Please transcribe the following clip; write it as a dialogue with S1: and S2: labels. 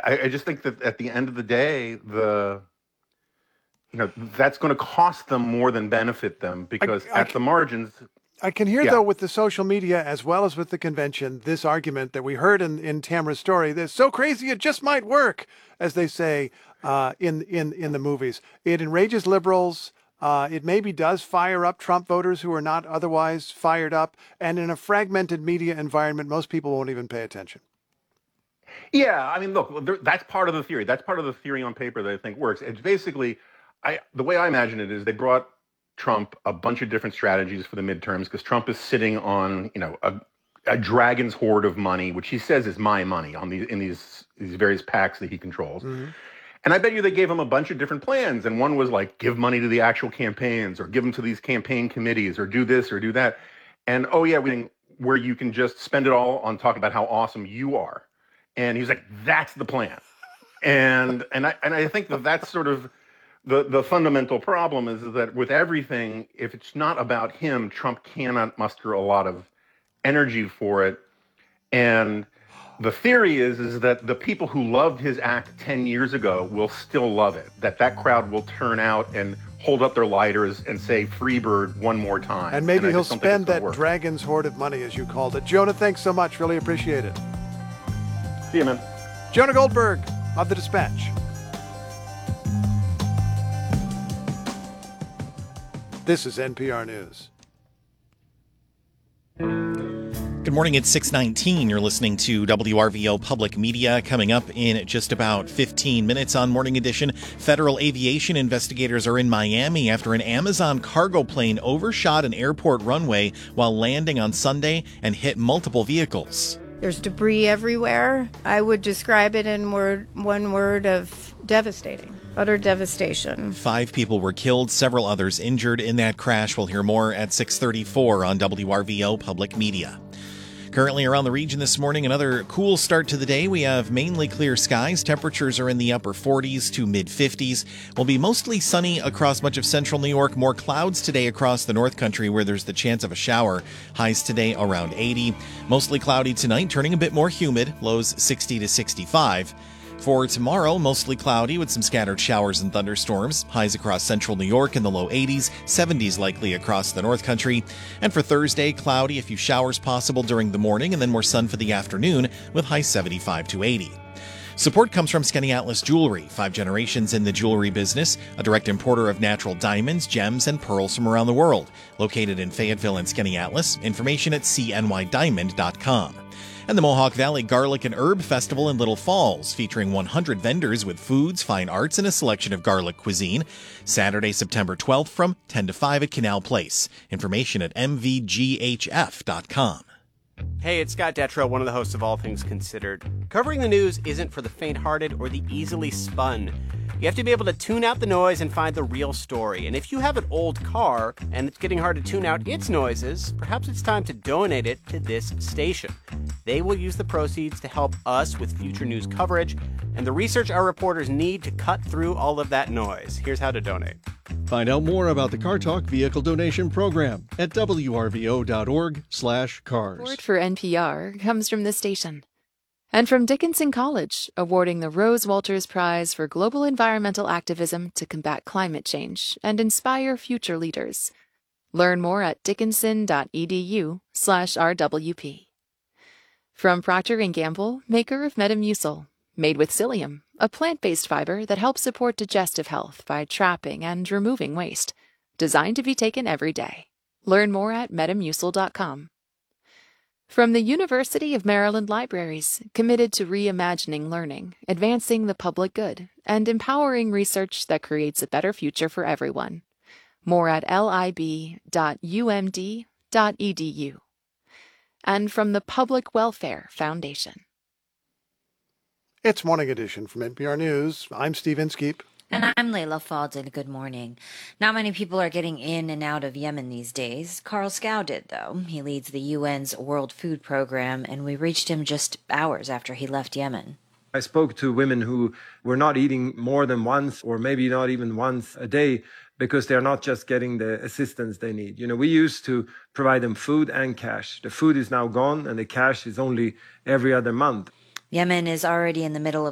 S1: I just think that at the end of the day, that's going to cost them more than benefit them because at the margins.
S2: I can hear, though, with the social media as well as with the convention, this argument that we heard in Tamara's story, that's so crazy it just might work, as they say in the movies. It enrages liberals. It maybe does fire up Trump voters who are not otherwise fired up. And in a fragmented media environment, most people won't even pay attention.
S1: Yeah, I mean, look, that's part of the theory. That's part of the theory on paper that I think works. It's basically, the way I imagine it is they brought Trump a bunch of different strategies for the midterms because Trump is sitting on, a dragon's hoard of money, which he says is my money in these various PACs that he controls. Mm-hmm. And I bet you they gave him a bunch of different plans. And one was like, give money to the actual campaigns or give them to these campaign committees or do this or do that. And, where you can just spend it all on talking about how awesome you are. And he was like, that's the plan. And I think that's sort of the fundamental problem is that with everything, if it's not about him, Trump cannot muster a lot of energy for it. And the theory is that the people who loved his act 10 years ago will still love it, that crowd will turn out and hold up their lighters and say Freebird one more time.
S2: And maybe he'll spend that dragon's hoard of money, as you called it. Jonah, thanks so much. Really appreciate it.
S1: See you, man.
S2: Jonah Goldberg of The Dispatch. This is NPR News.
S3: Good morning, it's 6:19. You're listening to WRVO Public Media. Coming up in just about 15 minutes on Morning Edition, federal aviation investigators are in Miami after an Amazon cargo plane overshot an airport runway while landing on Sunday and hit multiple vehicles.
S4: There's debris everywhere. I would describe it in one word of devastating. Utter devastation.
S3: 5 people were killed, several others injured in that crash. We'll hear more at 6:34 on WRVO Public Media. Currently around the region this morning, another cool start to the day. We have mainly clear skies. Temperatures are in the upper 40s to mid-50s. Will be mostly sunny across much of central New York. More clouds today across the North Country where there's the chance of a shower. Highs today around 80. Mostly cloudy tonight, turning a bit more humid. Lows 60 to 65. For tomorrow, mostly cloudy with some scattered showers and thunderstorms. Highs across central New York in the low 80s, 70s likely across the North Country. And for Thursday, cloudy, a few showers possible during the morning and then more sun for the afternoon with highs 75 to 80. Support comes from Skaneateles Jewelry, 5 generations in the jewelry business, a direct importer of natural diamonds, gems, and pearls from around the world. Located in Fayetteville and Skaneateles. Information at cnydiamond.com. And the Mohawk Valley Garlic and Herb Festival in Little Falls, featuring 100 vendors with foods, fine arts, and a selection of garlic cuisine. Saturday, September 12th from 10 to 5 at Canal Place. Information at mvghf.com.
S5: Hey, it's Scott Detrow, one of the hosts of All Things Considered. Covering the news isn't for the faint-hearted or the easily spun. You have to be able to tune out the noise and find the real story. And if you have an old car and it's getting hard to tune out its noises, perhaps it's time to donate it to this station. They will use the proceeds to help us with future news coverage and the research our reporters need to cut through all of that noise. Here's how to donate.
S6: Find out more about the Car Talk Vehicle Donation Program at wrvo.org/cars.
S7: Support for NPR comes from this station. And from Dickinson College, awarding the Rose Walters Prize for Global Environmental Activism to combat climate change and inspire future leaders. Learn more at dickinson.edu/RWP. From Procter & Gamble, maker of Metamucil, made with psyllium, a plant-based fiber that helps support digestive health by trapping and removing waste. Designed to be taken every day. Learn more at metamucil.com. From the University of Maryland Libraries, committed to reimagining learning, advancing the public good, and empowering research that creates a better future for everyone. More at lib.umd.edu. And from the Public Welfare Foundation.
S2: It's Morning Edition from NPR News. I'm Steve Inskeep.
S8: And I'm Layla Fadel. Good morning. Not many people are getting in and out of Yemen these days. Carl Scow did, though. He leads the UN's World Food Program, and we reached him just hours after he left Yemen.
S9: I spoke to women who were not eating more than once or maybe not even once a day because they're not just getting the assistance they need. You know, we used to provide them food and cash. The food is now gone and the cash is only every other month.
S8: Yemen is already in the middle of